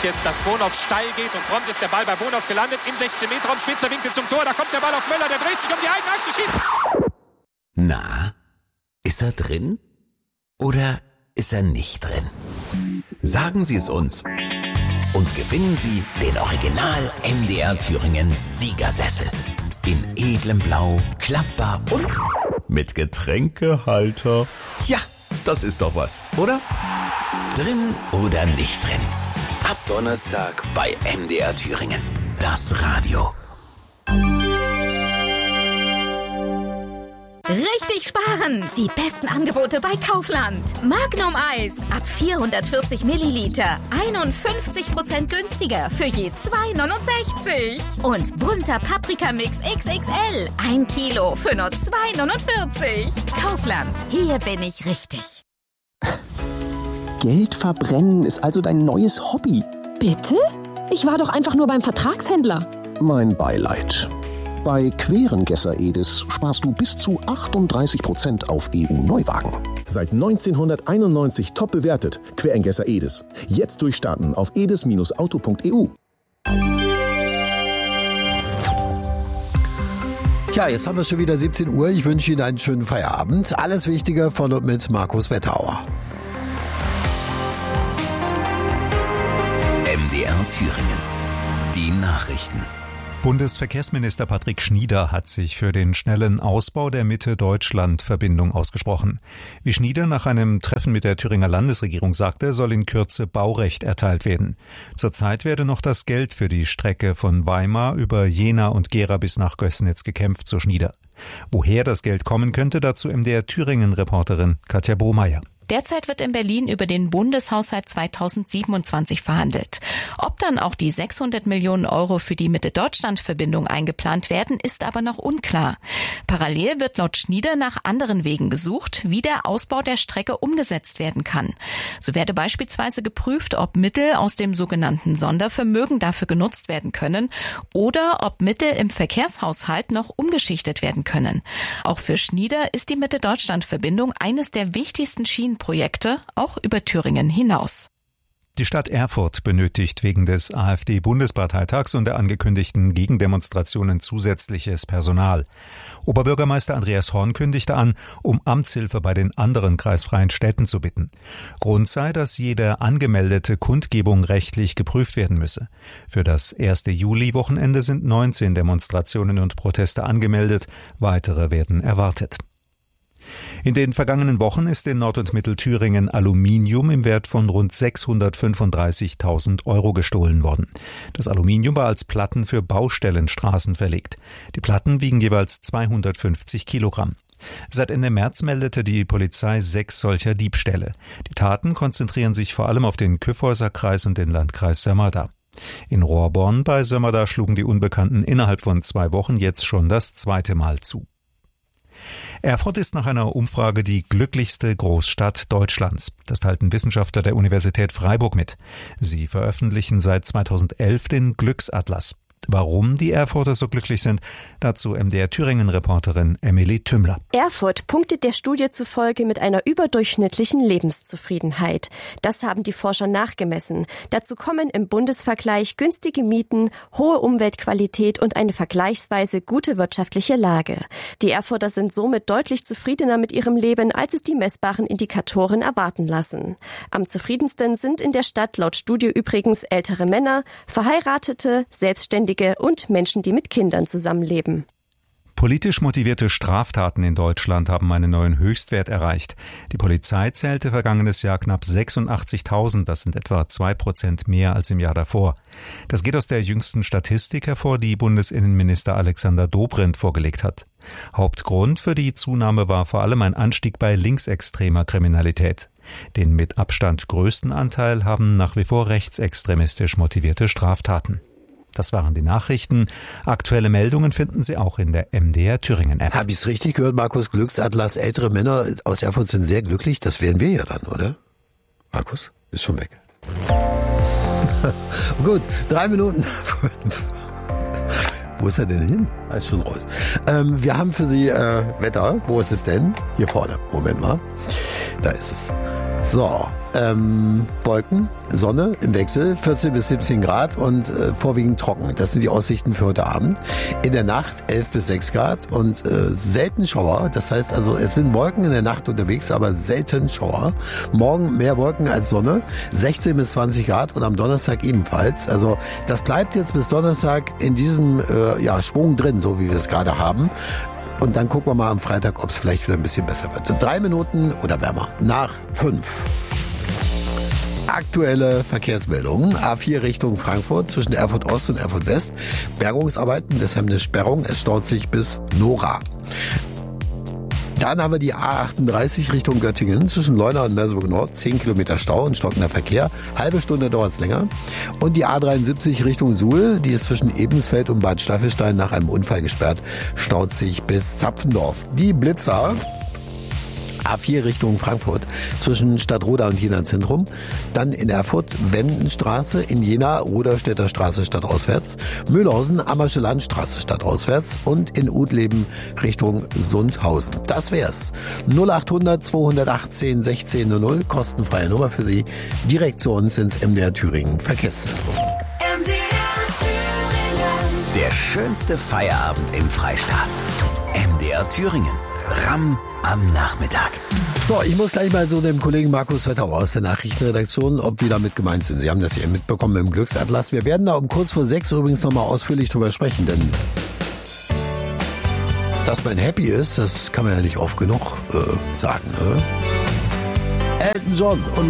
jetzt, dass Bonhoff steil geht und prompt ist der Ball bei Bonhoff gelandet im 16-Meter-Raum, spitzer Winkel zum Tor, da kommt der Ball auf Möller, der dreht sich um die eigene Achse, schießt. Na, ist er drin oder ist er nicht drin? Sagen Sie es uns und gewinnen Sie den Original MDR Thüringen Siegersessel. In edlem Blau, klappbar und mit Getränkehalter. Ja, das ist doch was, oder? Drin oder nicht drin? Ab Donnerstag bei MDR Thüringen. Das Radio. Richtig sparen! Die besten Angebote bei Kaufland. Magnum Eis ab 440 Milliliter. 51% günstiger für je 2,69. Und bunter Paprikamix XXL. 1 Kilo für nur 2,49. Kaufland. Hier bin ich richtig. Geld verbrennen ist also dein neues Hobby. Bitte? Ich war doch einfach nur beim Vertragshändler. Mein Beileid. Bei Querengesser Edis sparst du bis zu 38% auf EU-Neuwagen. Seit 1991 top bewertet. Querengesser Edis. Jetzt durchstarten auf edis-auto.eu. Ja, jetzt haben wir schon wieder 17 Uhr. Ich wünsche Ihnen einen schönen Feierabend. Alles Wichtige von und mit Markus Wetterauer. MDR Thüringen. Die Nachrichten. Bundesverkehrsminister Patrick Schnieder hat sich für den schnellen Ausbau der Mitte-Deutschland-Verbindung ausgesprochen. Wie Schnieder nach einem Treffen mit der Thüringer Landesregierung sagte, soll in Kürze Baurecht erteilt werden. Zurzeit werde noch das Geld für die Strecke von Weimar über Jena und Gera bis nach Gößnitz gekämpft, so Schnieder. Woher das Geld kommen könnte, dazu MDR Thüringen-Reporterin Katja Brohmeier. Derzeit wird in Berlin über den Bundeshaushalt 2027 verhandelt. Ob dann auch die 600 Millionen Euro für die Mitte-Deutschland-Verbindung eingeplant werden, ist aber noch unklar. Parallel wird laut Schnieder nach anderen Wegen gesucht, wie der Ausbau der Strecke umgesetzt werden kann. So werde beispielsweise geprüft, ob Mittel aus dem sogenannten Sondervermögen dafür genutzt werden können oder ob Mittel im Verkehrshaushalt noch umgeschichtet werden können. Auch für Schnieder ist die Mitte-Deutschland-Verbindung eines der wichtigsten Schienenprojekte, auch über Thüringen hinaus. Die Stadt Erfurt benötigt wegen des AfD-Bundesparteitags und der angekündigten Gegendemonstrationen zusätzliches Personal. Oberbürgermeister Andreas Horn kündigte an, um Amtshilfe bei den anderen kreisfreien Städten zu bitten. Grund sei, dass jede angemeldete Kundgebung rechtlich geprüft werden müsse. Für das 1. Juli-Wochenende sind 19 Demonstrationen und Proteste angemeldet, weitere werden erwartet. In den vergangenen Wochen ist in Nord- und Mittelthüringen Aluminium im Wert von rund 635.000 Euro gestohlen worden. Das Aluminium war als Platten für Baustellenstraßen verlegt. Die Platten wiegen jeweils 250 Kilogramm. Seit Ende März meldete die Polizei 6 solcher Diebstähle. Die Taten konzentrieren sich vor allem auf den Kyffhäuser-Kreis und den Landkreis Sömmerda. In Rohrborn bei Sömmerda schlugen die Unbekannten innerhalb von 2 Wochen jetzt schon das 2. Mal zu. Erfurt ist nach einer Umfrage die glücklichste Großstadt Deutschlands. Das teilten Wissenschaftler der Universität Freiburg mit. Sie veröffentlichen seit 2011 den Glücksatlas. Warum die Erfurter so glücklich sind, dazu MDR Thüringen-Reporterin Emily Tümmler. Erfurt punktet der Studie zufolge mit einer überdurchschnittlichen Lebenszufriedenheit. Das haben die Forscher nachgemessen. Dazu kommen im Bundesvergleich günstige Mieten, hohe Umweltqualität und eine vergleichsweise gute wirtschaftliche Lage. Die Erfurter sind somit deutlich zufriedener mit ihrem Leben, als es die messbaren Indikatoren erwarten lassen. Am zufriedensten sind in der Stadt laut Studie übrigens ältere Männer, Verheiratete, Selbstständige und Menschen, die mit Kindern zusammenleben. Politisch motivierte Straftaten in Deutschland haben einen neuen Höchstwert erreicht. Die Polizei zählte vergangenes Jahr knapp 86.000, das sind etwa 2% mehr als im Jahr davor. Das geht aus der jüngsten Statistik hervor, die Bundesinnenminister Alexander Dobrindt vorgelegt hat. Hauptgrund für die Zunahme war vor allem ein Anstieg bei linksextremer Kriminalität. Den mit Abstand größten Anteil haben nach wie vor rechtsextremistisch motivierte Straftaten. Das waren die Nachrichten. Aktuelle Meldungen finden Sie auch in der MDR Thüringen-App. Habe ich es richtig gehört, Markus? Glücksatlas, ältere Männer aus Erfurt sind sehr glücklich. Das wären wir ja dann, oder? Markus, ist schon weg. Gut, 3 Minuten. Wo ist er denn hin? Er ist schon raus. Wir haben für Sie Wetter. Wo ist es denn? Hier vorne. Moment mal. Da ist es. So, Wolken, Sonne im Wechsel, 14 bis 17 Grad und vorwiegend trocken. Das sind die Aussichten für heute Abend. In der Nacht 11 bis 6 Grad und selten Schauer. Das heißt also, es sind Wolken in der Nacht unterwegs, aber selten Schauer. Morgen mehr Wolken als Sonne, 16 bis 20 Grad und am Donnerstag ebenfalls. Also das bleibt jetzt bis Donnerstag in diesem Schwung drin, so wie wir es gerade haben. Und dann gucken wir mal am Freitag, ob es vielleicht wieder ein bisschen besser wird. So 3 Minuten oder wärmer nach 5. Aktuelle Verkehrsmeldungen. A4 Richtung Frankfurt zwischen Erfurt Ost und Erfurt West. Bergungsarbeiten, deshalb eine Sperrung. Es staut sich bis Nora. Dann haben wir die A38 Richtung Göttingen zwischen Leuna und Merseburg Nord. 10 Kilometer Stau und stockender Verkehr. Halbe Stunde dauert es länger. Und die A73 Richtung Suhl, die ist zwischen Ebensfeld und Bad Staffelstein nach einem Unfall gesperrt. Staut sich bis Zapfendorf. Die Blitzer. A4 Richtung Frankfurt zwischen Stadtroda und Jena Zentrum. Dann in Erfurt Wendenstraße, in Jena Ruderstädter Straße stadtauswärts. Mühlhausen Ammersche Landstraße stadtauswärts und in Utleben Richtung Sundhausen. Das wär's. 0800 218 1600, kostenfreie Nummer für Sie. Direkt zu uns ins MDR Thüringen Verkehrszentrum. Der schönste Feierabend im Freistaat. MDR Thüringen. Ramm am Nachmittag. So, ich muss gleich mal so dem Kollegen Markus Wetterauer aus der Nachrichtenredaktion, ob die damit gemeint sind. Sie haben das hier mitbekommen im Glücksatlas. Wir werden da um kurz vor 6 übrigens nochmal ausführlich drüber sprechen, denn dass man happy ist, das kann man ja nicht oft genug sagen. Elton John und